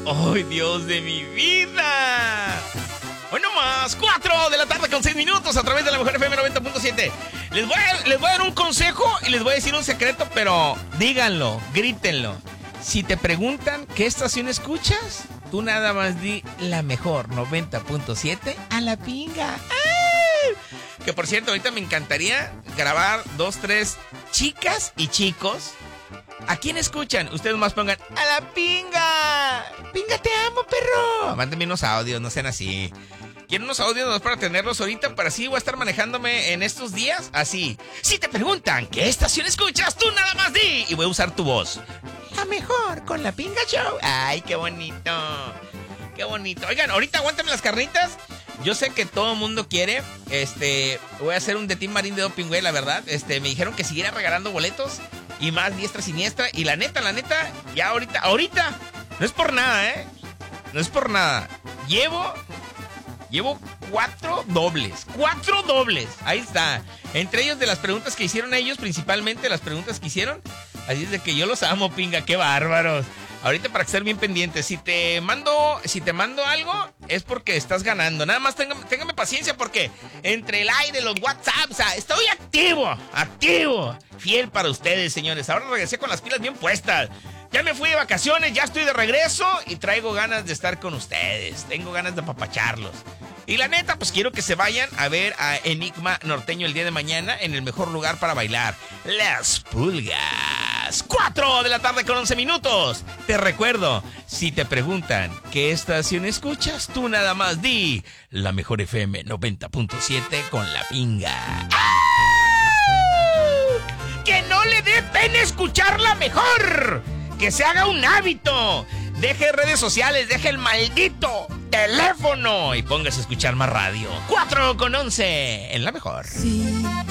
¡Ay, Dios de mi vida! Hoy nomás, 4 de la tarde con 6 minutos a través de la Mejor FM 90.7. Les voy a dar un consejo y les voy a decir un secreto, pero díganlo, grítenlo. Si te preguntan qué estación escuchas, tú nada más di la Mejor 90.7 a la pinga. ¡Ay! Que por cierto, ahorita me encantaría grabar 2, 3 chicas y chicos. ¿A quién escuchan? Ustedes más pongan a la pinga. Pinga, te amo, perro. Mándenme unos audios, no sean así. Quiero unos audios más para tenerlos ahorita, para así voy a estar manejándome en estos días. Así. Si te preguntan qué estación escuchas, tú nada más di. Y voy a usar tu voz. La Mejor con la Pinga Show. Ay, qué bonito. Qué bonito. Oigan, ahorita aguántenme las carnitas. Yo sé que todo el mundo quiere. Voy a hacer un de Team Marín de Doping, güey, la verdad. Me dijeron que siguiera regalando boletos. Y más diestra siniestra. Y la neta, ya ahorita. No es por nada, ¿eh? No es por nada. Llevo 4 dobles. 4 dobles. Ahí está. Entre ellos de las preguntas que hicieron ellos, principalmente las preguntas que hicieron. Así es de que yo los amo, pinga. Qué bárbaros. Ahorita para estar bien pendientes. Si te mando algo, es porque estás ganando. Nada más téngame paciencia porque entre el aire, los WhatsApp, o sea, estoy activo. Fiel para ustedes, señores. Ahora regresé con las pilas bien puestas. Ya me fui de vacaciones, ya estoy de regreso y traigo ganas de estar con ustedes. Tengo ganas de apapacharlos. Y la neta, pues quiero que se vayan a ver a Enigma Norteño el día de mañana en el mejor lugar para bailar, Las Pulgas. 4 de la tarde con 11 minutos. Te recuerdo, si te preguntan qué estación escuchas, tú nada más di la Mejor FM 90.7 con la pinga. ¡Que no le dé pena escuchar la mejor! ¡Que se haga un hábito! Deje redes sociales, deje el maldito teléfono y póngase a escuchar más radio. 4 con 11 en la Mejor. Sí.